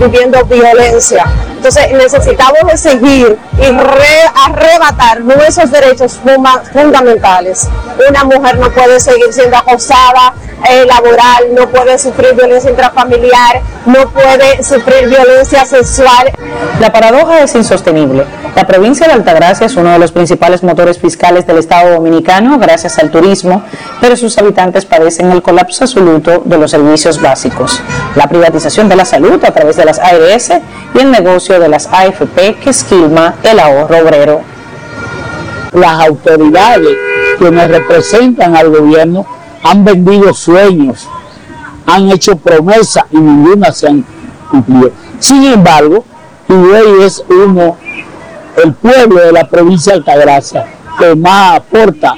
viviendo violencia. Entonces necesitamos de seguir y arrebatar nuestros derechos fundamentales. Una mujer no puede seguir siendo acosada laboral, no puede sufrir violencia intrafamiliar, no puede sufrir violencia sexual. La paradoja es insostenible. La provincia de Altagracia es uno de los principales motores fiscales del Estado Dominicano gracias al turismo, pero sus habitantes padecen el colapso absoluto de los servicios básicos, la privatización de la salud a través de las ARS y el negocio de las AFP que esquilma el ahorro obrero. Las autoridades que nos representan al gobierno han vendido sueños, han hecho promesas y ninguna se han cumplido. Sin embargo, Higüey es el pueblo de la provincia de Altagracia que más aporta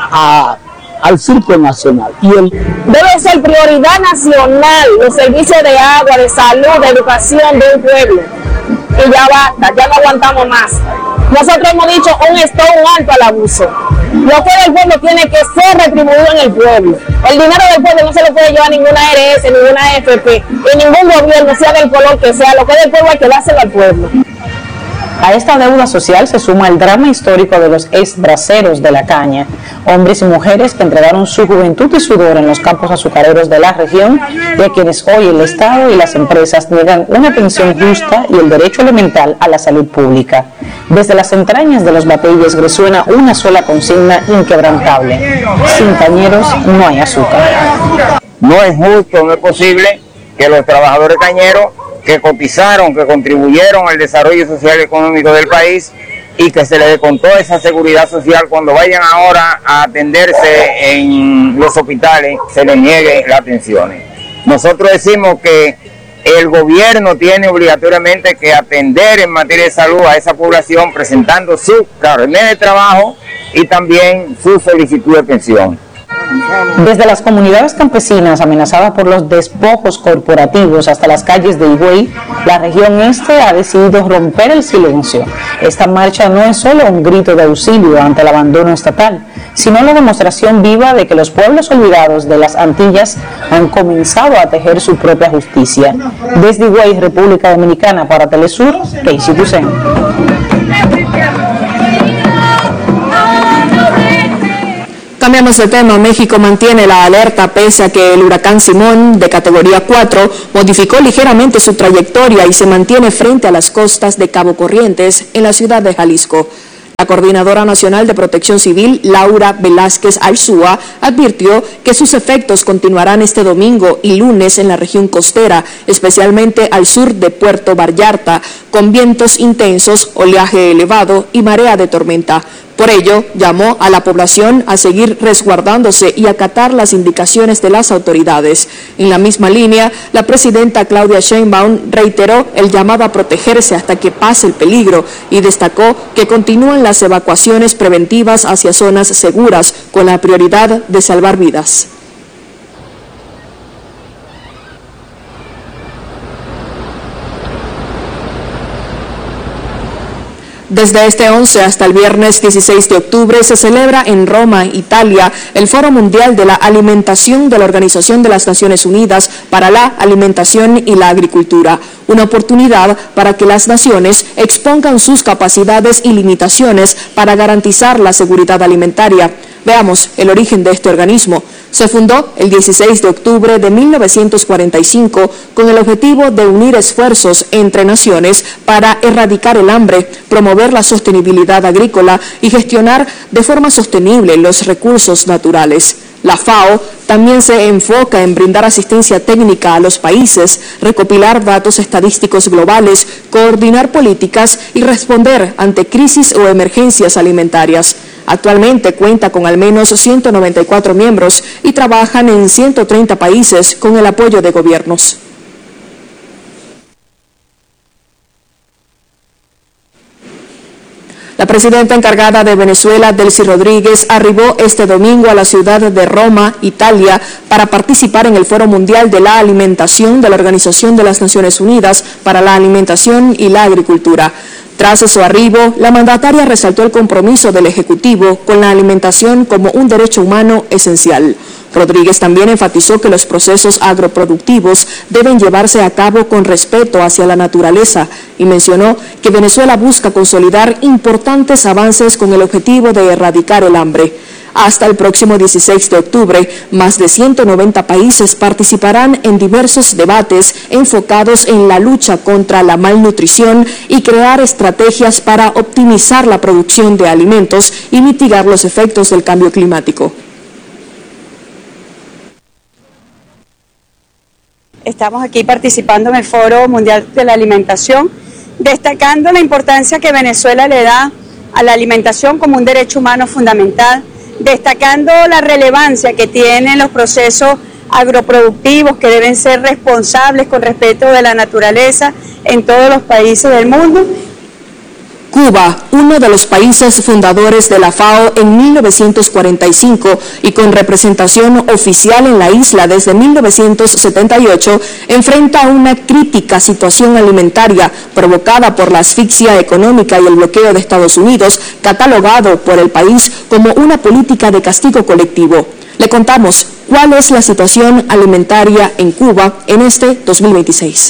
al circo nacional. Debe ser prioridad nacional los servicios de agua, de salud, de educación de un pueblo. Y ya basta, ya no aguantamos más. Nosotros hemos dicho un stop alto al abuso. Lo que es del pueblo tiene que ser retribuido en el pueblo. El dinero del pueblo no se lo puede llevar ninguna ARS, ninguna AFP, y ningún gobierno, sea del color que sea. Lo que es del pueblo hay que dárselo al pueblo. A esta deuda social se suma el drama histórico de los exbraceros de la caña, hombres y mujeres que entregaron su juventud y sudor en los campos azucareros de la región, y a quienes hoy el Estado y las empresas niegan una pensión justa y el derecho elemental a la salud pública. Desde las entrañas de los batalles resuena una sola consigna inquebrantable: sin cañeros no hay azúcar. No es justo, no es posible que los trabajadores cañeros que cotizaron, que contribuyeron al desarrollo social y económico del país y que se les descontó esa seguridad social, cuando vayan ahora a atenderse en los hospitales, se les niegue las atenciones. Nosotros decimos que el gobierno tiene obligatoriamente que atender en materia de salud a esa población, presentando su carnet de trabajo y también su solicitud de pensión. Desde las comunidades campesinas amenazadas por los despojos corporativos hasta las calles de Higüey, la región este ha decidido romper el silencio. Esta marcha no es solo un grito de auxilio ante el abandono estatal, sino la demostración viva de que los pueblos olvidados de las Antillas han comenzado a tejer su propia justicia. Desde Higüey, República Dominicana, para Telesur, Casey Ducen. Cambiamos de tema. México mantiene la alerta pese a que el huracán Simón, de categoría 4, modificó ligeramente su trayectoria y se mantiene frente a las costas de Cabo Corrientes, en la ciudad de Jalisco. La Coordinadora Nacional de Protección Civil, Laura Velázquez Arzúa, advirtió que sus efectos continuarán este domingo y lunes en la región costera, especialmente al sur de Puerto Vallarta, con vientos intensos, oleaje elevado y marea de tormenta. Por ello, llamó a la población a seguir resguardándose y acatar las indicaciones de las autoridades. En la misma línea, la presidenta Claudia Sheinbaum reiteró el llamado a protegerse hasta que pase el peligro y destacó que continúan las evacuaciones preventivas hacia zonas seguras con la prioridad de salvar vidas. Desde este 11 hasta el viernes 16 de octubre se celebra en Roma, Italia, el Foro Mundial de la Alimentación de la Organización de las Naciones Unidas para la Alimentación y la Agricultura, una oportunidad para que las naciones expongan sus capacidades y limitaciones para garantizar la seguridad alimentaria. Veamos el origen de este organismo. Se fundó el 16 de octubre de 1945 con el objetivo de unir esfuerzos entre naciones para erradicar el hambre, promover la sostenibilidad agrícola y gestionar de forma sostenible los recursos naturales. La FAO también se enfoca en brindar asistencia técnica a los países, recopilar datos estadísticos globales, coordinar políticas y responder ante crisis o emergencias alimentarias. Actualmente cuenta con al menos 194 miembros y trabajan en 130 países con el apoyo de gobiernos. La presidenta encargada de Venezuela, Delcy Rodríguez, arribó este domingo a la ciudad de Roma, Italia, para participar en el Foro Mundial de la Alimentación de la Organización de las Naciones Unidas para la Alimentación y la Agricultura. Tras su arribo, la mandataria resaltó el compromiso del Ejecutivo con la alimentación como un derecho humano esencial. Rodríguez también enfatizó que los procesos agroproductivos deben llevarse a cabo con respeto hacia la naturaleza y mencionó que Venezuela busca consolidar importantes avances con el objetivo de erradicar el hambre. Hasta el próximo 16 de octubre, más de 190 países participarán en diversos debates enfocados en la lucha contra la malnutrición y crear estrategias para optimizar la producción de alimentos y mitigar los efectos del cambio climático. Estamos aquí participando en el Foro Mundial de la Alimentación, destacando la importancia que Venezuela le da a la alimentación como un derecho humano fundamental, destacando la relevancia que tienen los procesos agroproductivos que deben ser responsables con respeto de la naturaleza en todos los países del mundo. Cuba, uno de los países fundadores de la FAO en 1945 y con representación oficial en la isla desde 1978, enfrenta una crítica situación alimentaria provocada por la asfixia económica y el bloqueo de Estados Unidos, catalogado por el país como una política de castigo colectivo. Le contamos cuál es la situación alimentaria en Cuba en este 2026.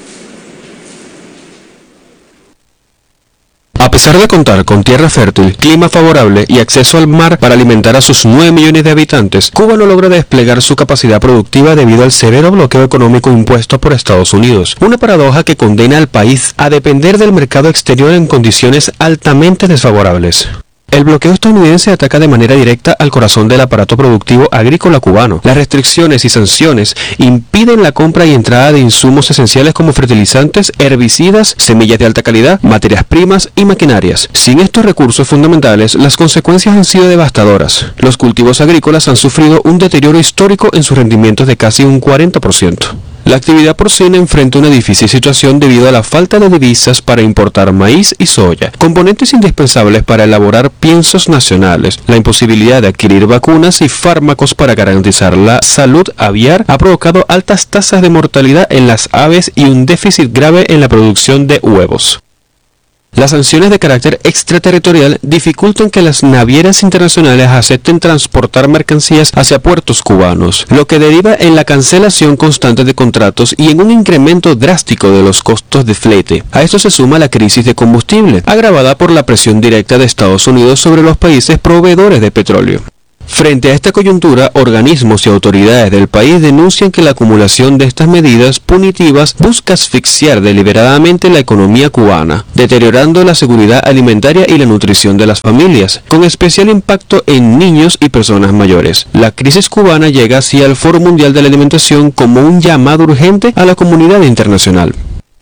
A pesar de contar con tierra fértil, clima favorable y acceso al mar para alimentar a sus 9 millones de habitantes, Cuba no logra desplegar su capacidad productiva debido al severo bloqueo económico impuesto por Estados Unidos. Una paradoja que condena al país a depender del mercado exterior en condiciones altamente desfavorables. El bloqueo estadounidense ataca de manera directa al corazón del aparato productivo agrícola cubano. Las restricciones y sanciones impiden la compra y entrada de insumos esenciales como fertilizantes, herbicidas, semillas de alta calidad, materias primas y maquinarias. Sin estos recursos fundamentales, las consecuencias han sido devastadoras. Los cultivos agrícolas han sufrido un deterioro histórico en sus rendimientos de casi un 40%. La actividad porcina enfrenta una difícil situación debido a la falta de divisas para importar maíz y soya, componentes indispensables para elaborar piensos nacionales. La imposibilidad de adquirir vacunas y fármacos para garantizar la salud aviar ha provocado altas tasas de mortalidad en las aves y un déficit grave en la producción de huevos. Las sanciones de carácter extraterritorial dificultan que las navieras internacionales acepten transportar mercancías hacia puertos cubanos, lo que deriva en la cancelación constante de contratos y en un incremento drástico de los costos de flete. A esto se suma la crisis de combustible, agravada por la presión directa de Estados Unidos sobre los países proveedores de petróleo. Frente a esta coyuntura, organismos y autoridades del país denuncian que la acumulación de estas medidas punitivas busca asfixiar deliberadamente la economía cubana, deteriorando la seguridad alimentaria y la nutrición de las familias, con especial impacto en niños y personas mayores. La crisis cubana llega así al Foro Mundial de la Alimentación como un llamado urgente a la comunidad internacional.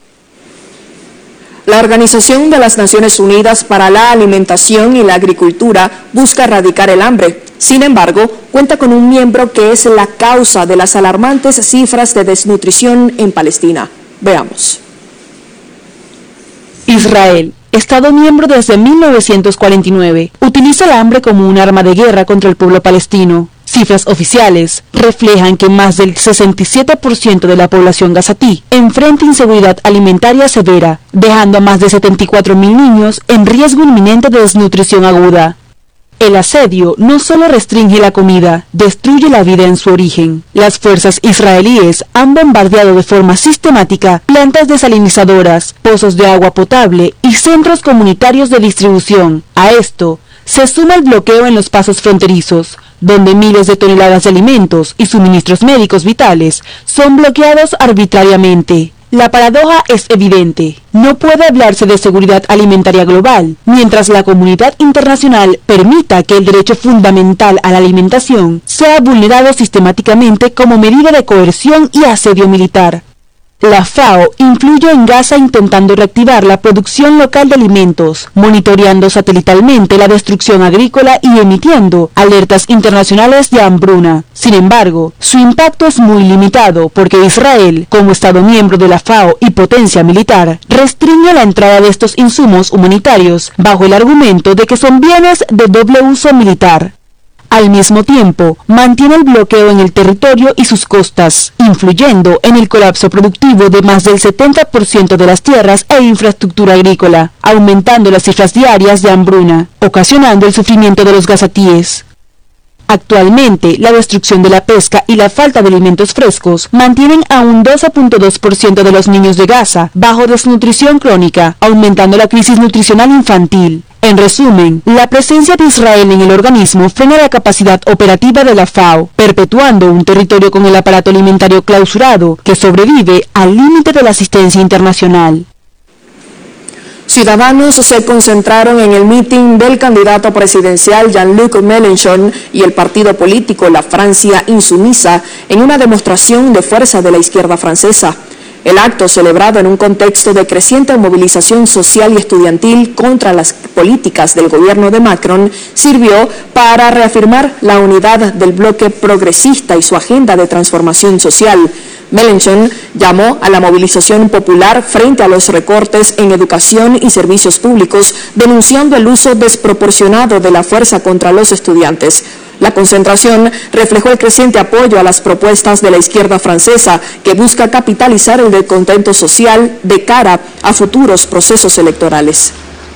La Organización de las Naciones Unidas para la Alimentación y la Agricultura busca erradicar el hambre. Sin embargo, cuenta con un miembro que es la causa de las alarmantes cifras de desnutrición en Palestina. Veamos. Israel, Estado miembro desde 1949, utiliza el hambre como un arma de guerra contra el pueblo palestino. Cifras oficiales reflejan que más del 67% de la población gazatí enfrenta inseguridad alimentaria severa, dejando a más de 74.000 niños en riesgo inminente de desnutrición aguda. El asedio no solo restringe la comida, destruye la vida en su origen. Las fuerzas israelíes han bombardeado de forma sistemática plantas desalinizadoras, pozos de agua potable y centros comunitarios de distribución. A esto se suma el bloqueo en los pasos fronterizos, donde miles de toneladas de alimentos y suministros médicos vitales son bloqueados arbitrariamente. La paradoja es evidente. No puede hablarse de seguridad alimentaria global mientras la comunidad internacional permita que el derecho fundamental a la alimentación sea vulnerado sistemáticamente como medida de coerción y asedio militar. La FAO influye en Gaza intentando reactivar la producción local de alimentos, monitoreando satelitalmente la destrucción agrícola y emitiendo alertas internacionales de hambruna. Sin embargo, su impacto es muy limitado porque Israel, como Estado miembro de la FAO y potencia militar, restringe la entrada de estos insumos humanitarios bajo el argumento de que son bienes de doble uso militar. Al mismo tiempo, mantiene el bloqueo en el territorio y sus costas, influyendo en el colapso productivo de más del 70% de las tierras e infraestructura agrícola, aumentando las cifras diarias de hambruna, ocasionando el sufrimiento de los gazatíes. Actualmente, la destrucción de la pesca y la falta de alimentos frescos mantienen a un 12.2% de los niños de Gaza bajo desnutrición crónica, aumentando la crisis nutricional infantil. En resumen, la presencia de Israel en el organismo frena la capacidad operativa de la FAO, perpetuando un territorio con el aparato alimentario clausurado que sobrevive al límite de la asistencia internacional. Ciudadanos se concentraron en el mitin del candidato presidencial Jean-Luc Mélenchon y el partido político La Francia Insumisa en una demostración de fuerza de la izquierda francesa. El acto, celebrado en un contexto de creciente movilización social y estudiantil contra las políticas del gobierno de Macron, sirvió para reafirmar la unidad del bloque progresista y su agenda de transformación social. Mélenchon llamó a la movilización popular frente a los recortes en educación y servicios públicos, denunciando el uso desproporcionado de la fuerza contra los estudiantes. La concentración reflejó el creciente apoyo a las propuestas de la izquierda francesa, que busca capitalizar el descontento social de cara a futuros procesos electorales.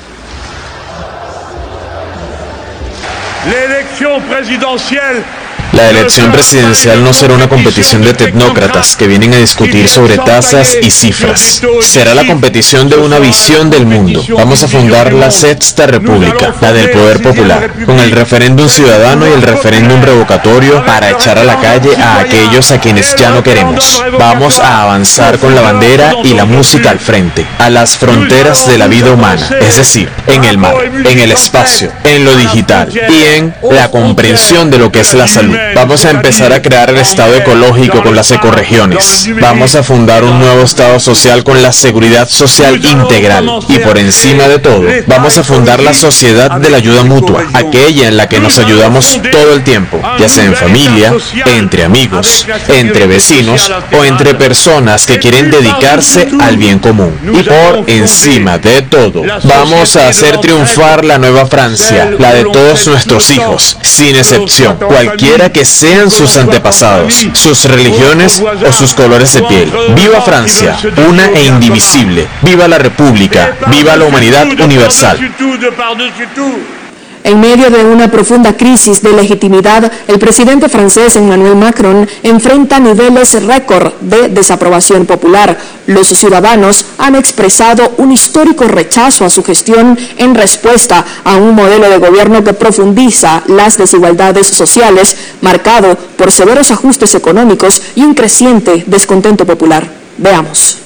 La elección presidencial no será una competición de tecnócratas que vienen a discutir sobre tasas y cifras. Será la competición de una visión del mundo. Vamos a fundar la Sexta República, la del poder popular, con el referéndum ciudadano y el referéndum revocatorio para echar a la calle a aquellos a quienes ya no queremos. Vamos a avanzar con la bandera y la música al frente, a las fronteras de la vida humana, es decir, en el mar, en el espacio, en lo digital y en la comprensión de lo que es la salud. Vamos a empezar a crear el Estado ecológico con las ecorregiones. Vamos a fundar un nuevo Estado social con la seguridad social integral. Y por encima de todo, vamos a fundar la sociedad de la ayuda mutua, aquella en la que nos ayudamos todo el tiempo, ya sea en familia, entre amigos, entre vecinos o entre personas que quieren dedicarse al bien común. Y por encima de todo, vamos a hacer triunfar la nueva Francia, la de todos nuestros hijos, sin excepción, cualquiera que sean sus antepasados, sus religiones o sus colores de piel. ¡Viva Francia, una e indivisible! ¡Viva la República! ¡Viva la humanidad universal! En medio de una profunda crisis de legitimidad, el presidente francés Emmanuel Macron enfrenta niveles récord de desaprobación popular. Los ciudadanos han expresado un histórico rechazo a su gestión en respuesta a un modelo de gobierno que profundiza las desigualdades sociales, marcado por severos ajustes económicos y un creciente descontento popular. Veamos.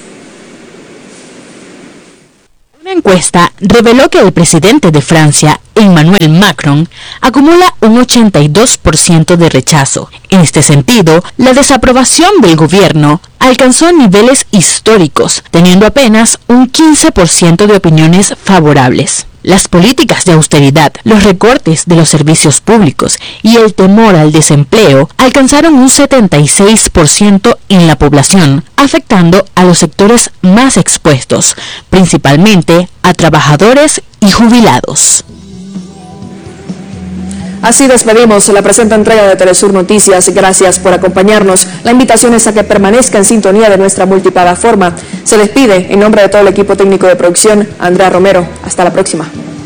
Una encuesta reveló que el presidente de Francia, Emmanuel Macron, acumula un 82% de rechazo. En este sentido, la desaprobación del gobierno alcanzó niveles históricos, teniendo apenas un 15% de opiniones favorables. Las políticas de austeridad, los recortes de los servicios públicos y el temor al desempleo alcanzaron un 76% en la población, afectando a los sectores más expuestos, principalmente a trabajadores y jubilados. Así despedimos la presente entrega de Telesur Noticias. Gracias por acompañarnos. La invitación es a que permanezca en sintonía de nuestra multiplataforma. Se despide en nombre de todo el equipo técnico de producción, Andrea Romero. Hasta la próxima.